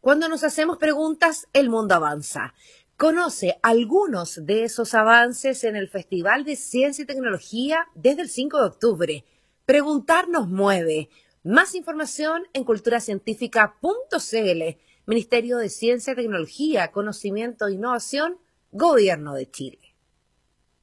Cuando nos hacemos preguntas, el mundo avanza. Conoce algunos de esos avances en el Festival de Ciencia y Tecnología desde el 5 de octubre. Preguntar nos mueve. Más información en culturacientífica.cl. Ministerio de Ciencia, Tecnología, Conocimiento e Innovación, Gobierno de Chile.